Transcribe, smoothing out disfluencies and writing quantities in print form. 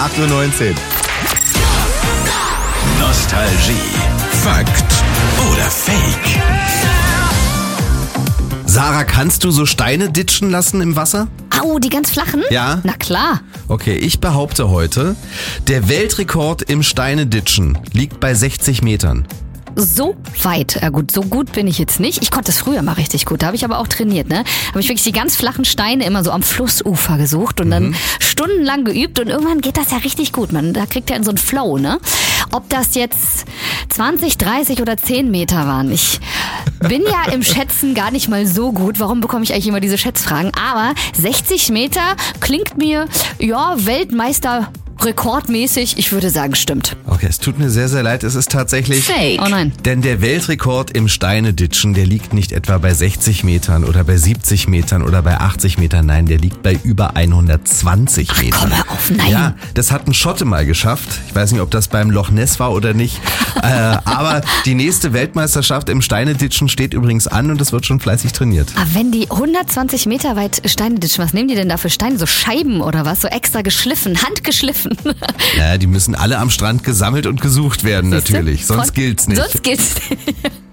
8:19 Uhr. Nostalgie. Fakt oder Fake? Sarah, kannst du so Steine ditchen lassen im Wasser? Au, die ganz flachen? Ja. Na klar. Okay, ich behaupte heute, der Weltrekord im Steine-Ditchen liegt bei 60 Metern. So weit. Ja gut, so gut bin ich jetzt nicht. Ich konnte es früher mal richtig gut. Da habe ich aber auch trainiert, ne? Habe ich wirklich die ganz flachen Steine immer so am Flussufer gesucht und dann stundenlang geübt und irgendwann geht das ja richtig gut. Da kriegt er in so einen Flow, ne? Ob das jetzt 20, 30 oder 10 Meter waren. Ich bin ja im Schätzen gar nicht mal so gut. Warum bekomme ich eigentlich immer diese Schätzfragen? Aber 60 Meter klingt mir, ja, Weltmeister rekordmäßig. Ich würde sagen, stimmt. Okay, es tut mir sehr, sehr leid. Es ist tatsächlich Fake. Oh nein. Denn der Weltrekord im Steineditschen, der liegt nicht etwa bei 60 Metern oder bei 70 Metern oder bei 80 Metern. Nein, der liegt bei über 120 Metern. Komm mal auf, nein. Ja, das hat ein Schotte mal geschafft. Ich weiß nicht, ob das beim Loch Ness war oder nicht. Aber die nächste Weltmeisterschaft im Steineditschen steht übrigens an und es wird schon fleißig trainiert. Aber wenn die 120 Meter weit Steine ditchen, was nehmen die denn da für Steine? So Scheiben oder was? So extra geschliffen, handgeschliffen? Ja, die müssen alle am Strand gesammelt und gesucht werden, Siehste? natürlich. Sonst gilt's nicht. Sonst gilt's nicht.